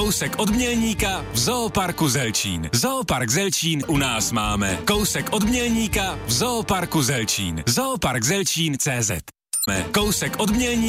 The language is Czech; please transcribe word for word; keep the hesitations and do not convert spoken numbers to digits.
kousek od Mělníka v Zooparku Zelčín. Zoopark Zelčín u nás máme. Kousek od Mělníka v Zooparku Zelčín. Zoopark Zelčín tečka cé zet. Kousek od Mělníka